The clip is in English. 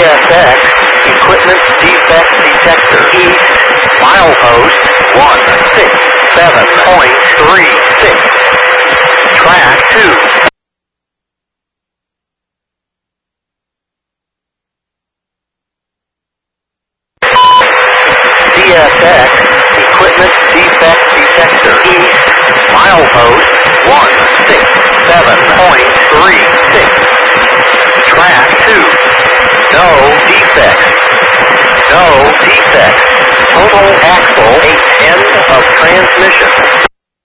DSX, equipment defect detector east, milepost 167.36, track 2. DSX, equipment defect detector east, milepost 167.36, track 2. No defects. No defects. Total axle 8, end of transmission.